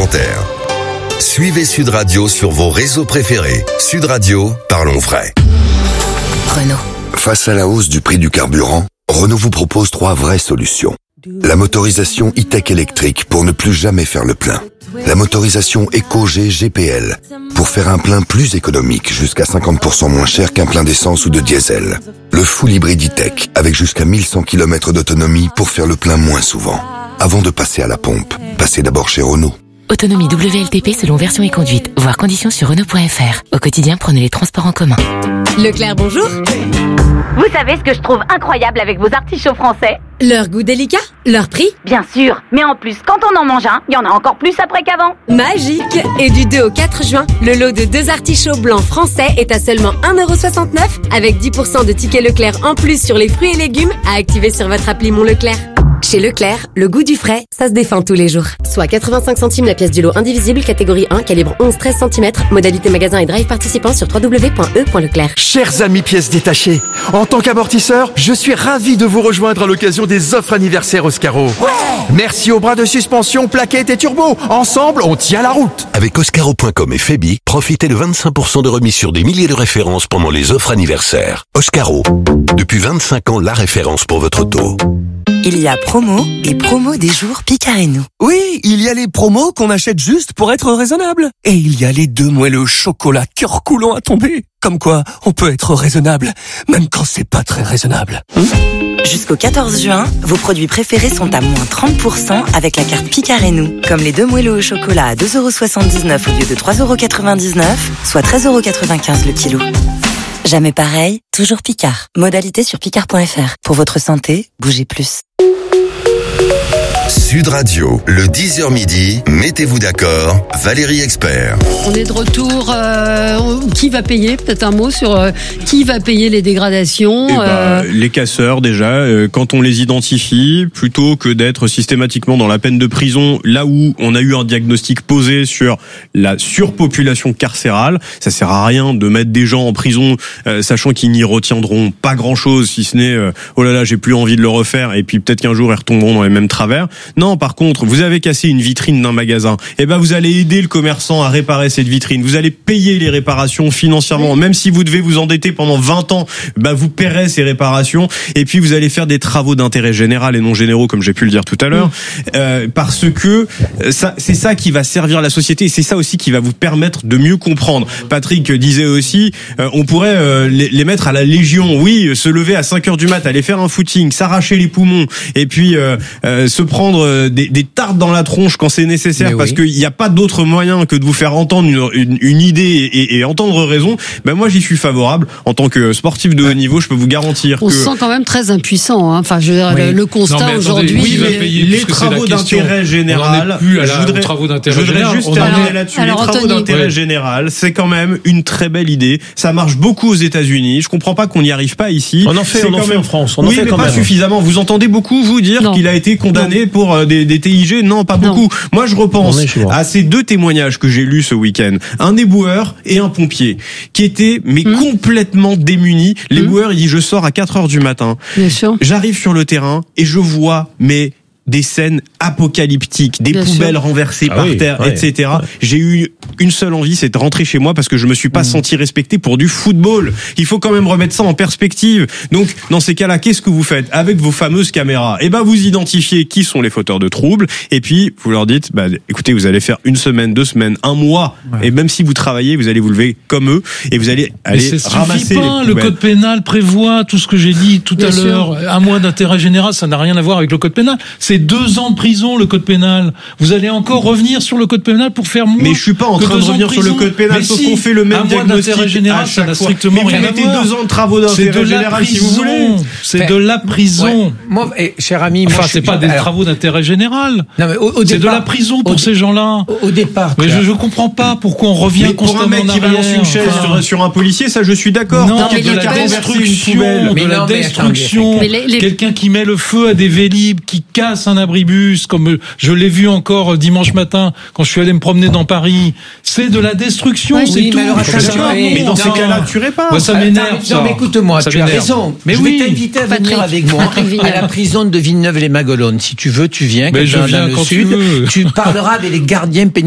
supplémentaires. Suivez Sud Radio sur vos réseaux préférés. Sud Radio, parlons vrai. Renault. Face à la hausse du prix du carburant, Renault vous propose 3 vraies solutions. La motorisation e-tech électrique pour ne plus jamais faire le plein. La motorisation EcoG GPL pour faire un plein plus économique, jusqu'à 50% moins cher qu'un plein d'essence ou de diesel. Le full hybride e-tech avec jusqu'à 1100 km d'autonomie pour faire le plein moins souvent. Avant de passer à la pompe, passez d'abord chez Renault. Autonomie WLTP selon version et conduite. Voir conditions sur Renault.fr. Au quotidien, prenez les transports en commun. Leclerc, bonjour. Vous savez ce que je trouve incroyable avec vos artichauts français? Leur goût délicat, leur prix. Bien sûr, mais en plus, quand on en mange un, il y en a encore plus après qu'avant. Magique. Et du 2 au 4 juin, le lot de 2 artichauts blancs français est à seulement 1,69€ avec 10% de tickets Leclerc en plus sur les fruits et légumes à activer sur votre appli Mon Leclerc. Chez Leclerc, le goût du frais, ça se défend tous les jours. Soit 85 centimes la pièce du lot indivisible, catégorie 1, calibre 11-13 cm, modalité magasin et drive participant sur www.e.leclerc. Chers amis pièces détachées, en tant qu'amortisseur, je suis ravi de vous rejoindre à l'occasion des offres anniversaires Oscaro. Ouais. Merci aux bras de suspension, plaquettes et turbo. Ensemble, on tient la route. Avec Oscaro.com et Febi, profitez de 25% de remise sur des milliers de références pendant les offres anniversaires. Oscaro, depuis 25 ans, la référence pour votre auto. Il y a promo et promo des jours Picard et nous. Oui, il y a les promos qu'on achète juste pour être raisonnable. Et il y a les 2 moelleux au chocolat cœur coulant à tomber. Comme quoi, on peut être raisonnable, même quand c'est pas très raisonnable. Jusqu'au 14 juin, vos produits préférés sont à moins 30% avec la carte Picard et nous. Comme les 2 moelleux au chocolat à 2,79€ au lieu de 3,99€, soit 13,95€ le kilo. Jamais pareil, toujours Picard. Modalité sur picard.fr. Pour votre santé, bougez plus. Sud Radio, le 10h midi, mettez-vous d'accord, Valérie Expert. On est de retour, qui va payer? Peut-être un mot sur qui va payer les dégradations. Les casseurs déjà, quand on les identifie, plutôt que d'être systématiquement dans la peine de prison, là où on a eu un diagnostic posé sur la surpopulation carcérale, ça sert à rien de mettre des gens en prison, sachant qu'ils n'y retiendront pas grand-chose, si ce n'est oh là là, j'ai plus envie de le refaire, et puis peut-être qu'un jour ils retomberont dans les mêmes travers. Non, par contre, vous avez cassé une vitrine d'un magasin, et ben vous allez aider le commerçant à réparer cette vitrine. Vous allez payer les réparations financièrement, même si vous devez vous endetter pendant 20 ans, ben vous paierez ces réparations. Et puis vous allez faire des travaux d'intérêt général et non généraux, comme j'ai pu le dire tout à l'heure, parce que c'est ça qui va servir la société, et c'est ça aussi qui va vous permettre de mieux comprendre. Patrick disait aussi, on pourrait les mettre à la Légion. Oui, se lever à 5h du mat, aller faire un footing, s'arracher les poumons, et puis se prendre des tartes dans la tronche quand c'est nécessaire, parce qu'il n'y a pas d'autre moyen que de vous faire entendre une idée et entendre raison. Ben moi j'y suis favorable. En tant que sportif de haut niveau, je peux vous garantir on se sent quand même très impuissant, hein. Enfin, je veux dire, le constat aujourd'hui. Les travaux d'intérêt général. Je voudrais juste terminer là-dessus. Les travaux d'intérêt général, c'est quand même une très belle idée. Ça marche beaucoup aux États-Unis. Je comprends pas qu'on n'y arrive pas ici. On en fait en France. Oui, mais pas suffisamment. Vous entendez beaucoup vous dire qu'il a été condamné pour des TIG? Non, pas beaucoup. Moi, je repense à ces 2 témoignages que j'ai lus ce week-end. Un éboueur et un pompier qui étaient complètement démunis. L'éboueur, il dit, je sors à 4h du matin. Bien sûr. J'arrive sur le terrain et je vois des scènes apocalyptiques, des poubelles renversées par terre, etc. J'ai eu une seule envie, c'est de rentrer chez moi parce que je me suis pas senti respecté pour du football. Il faut quand même remettre ça en perspective. Donc, dans ces cas-là, qu'est-ce que vous faites avec vos fameuses caméras? Eh ben, vous identifiez qui sont les fauteurs de troubles, et puis vous leur dites, écoutez, vous allez faire 1 semaine, 2 semaines, 1 mois, et même si vous travaillez, vous allez vous lever comme eux, et vous allez ramasser les poubelles. Le code pénal prévoit tout ce que j'ai dit tout à l'heure. 1 mois d'intérêt général, ça n'a rien à voir avec le code pénal. C'est 2 ans de prison, le code pénal. Vous allez encore revenir sur le code pénal pour faire moins. Mais je suis pas en train de revenir sur le code pénal, sauf qu'on fait le même diagnostic général, ça n'a strictement rien à voir. Vous mettez 2 ans de travaux d'intérêt général si vous voulez. C'est de la prison. Ouais. Moi, cher ami, c'est pas des travaux d'intérêt général. Non, mais c'est de la prison pour ces gens-là. Au départ. Mais je comprends pas pourquoi on revient constamment en arrière. Pour un mec qui balance une chaise sur un policier, ça je suis d'accord. Non, mais de la destruction. Quelqu'un qui met le feu à des Vélib, qui casse un abribus, comme je l'ai vu encore dimanche matin quand je suis allé me promener dans Paris. C'est de la destruction, c'est tout. Mais dans ces cas-là, tu répares. Ça m'énerve. Non, mais écoute-moi, tu as raison. Mais je vais t'inviter à venir avec moi à la prison de Villeneuve-les-Maguelones. Si tu veux, tu viens. Mais je viens quand tu veux. Tu parleras avec les gardiens pénitentiaires.